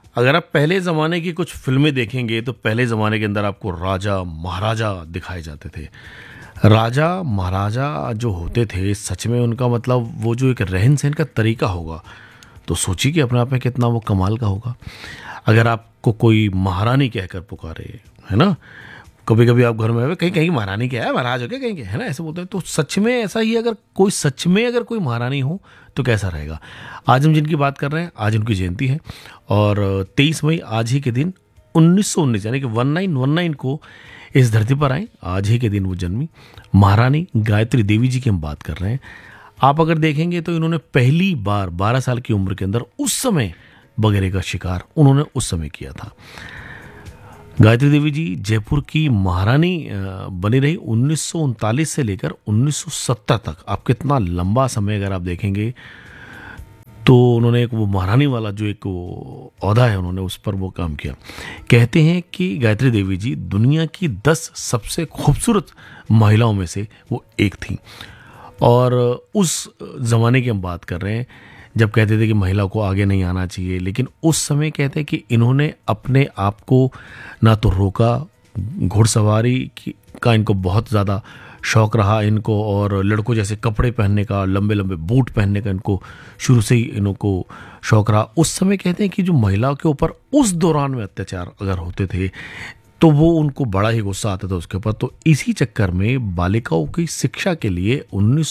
अगर आप पहले ज़माने की कुछ फ़िल्में देखेंगे तो पहले ज़माने के अंदर आपको राजा महाराजा दिखाए जाते थे। राजा महाराजा जो होते थे सच में उनका मतलब वो जो एक रहन-सहन का तरीका होगा, तो सोचिए कि अपने आप में कितना वो कमाल का होगा। अगर आपको कोई महारानी कहकर पुकारे, है ना? कभी-कभी आप घर में कहीं कहीं महारानी क्या है, महाराज हो क्या कहीं के, है ना? ऐसे बोलते हैं। तो सच में ऐसा ही अगर कोई सच में अगर कोई महारानी हो तो कैसा रहेगा? आज हम जिनकी बात कर रहे हैं, आज उनकी जयंती है और 23 मई आज ही के दिन 1919 यानी कि 1919 को इस धरती पर आई। आज ही के दिन वो जन्मी। महारानी गायत्री देवी जी की हम बात कर रहे हैं। आप अगर देखेंगे तो इन्होंने पहली बार 12 साल की उम्र के अंदर उस समय बगेरे का शिकार उन्होंने उस समय किया था। गायत्री देवी जी जयपुर की महारानी बनी रही 1939 से लेकर 1970 तक। आप कितना लंबा समय अगर आप देखेंगे तो उन्होंने एक वो महारानी वाला जो एक वो ओहदा है उन्होंने उस पर वो काम किया। कहते हैं कि गायत्री देवी जी दुनिया की 10 सबसे खूबसूरत महिलाओं में से वो एक थी। और उस ज़माने की हम बात कर रहे हैं जब कहते थे कि महिला को आगे नहीं आना चाहिए, लेकिन उस समय कहते हैं कि इन्होंने अपने आप को ना तो रोका, घुड़सवारी का इनको बहुत ज़्यादा शौक रहा इनको, और लड़कों जैसे कपड़े पहनने का, लंबे लंबे बूट पहनने का इनको शुरू से ही इनको शौक रहा। उस समय कहते हैं कि जो महिलाओं के ऊपर उस दौरान में अत्याचार अगर होते थे तो वो उनको बड़ा ही गुस्सा आता था उसके ऊपर। तो इसी चक्कर में बालिकाओं की शिक्षा के लिए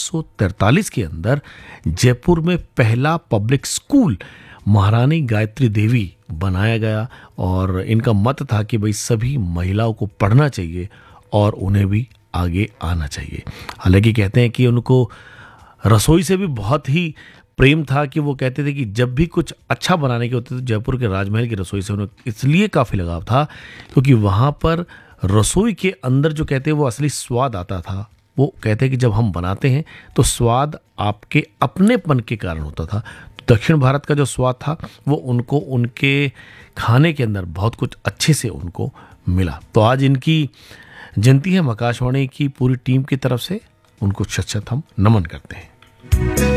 1943 के अंदर जयपुर में पहला पब्लिक स्कूल महारानी गायत्री देवी बनाया गया और इनका मत था कि भाई सभी महिलाओं को पढ़ना चाहिए और उन्हें भी आगे आना चाहिए। हालांकि कहते हैं कि उनको रसोई से भी बहुत ही प्रेम था कि वो कहते थे कि जब भी कुछ अच्छा बनाने के होते तो जयपुर के राजमहल की रसोई से उन्हें इसलिए काफ़ी लगाव था क्योंकि वहाँ पर रसोई के अंदर जो कहते हैं वो असली स्वाद आता था। वो कहते हैं कि जब हम बनाते हैं तो स्वाद आपके अपनेपन के कारण होता था। दक्षिण भारत का जो स्वाद था वो उनको उनके खाने के अंदर बहुत कुछ अच्छे से उनको मिला। तो आज इनकी जयंती है। आकाशवाणी की पूरी टीम की तरफ से उनको शत-शत हम नमन करते हैं।